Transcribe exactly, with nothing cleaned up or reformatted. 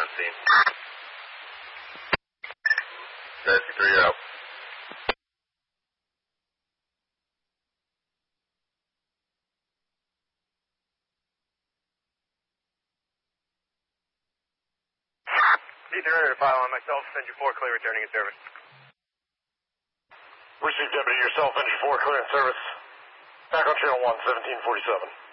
on scene. Taxi three out. D three hundred file on myself, Engine four clear returning in service. Received deputy yourself, Engine four clear in service. Back on channel one, seventeen forty-seven.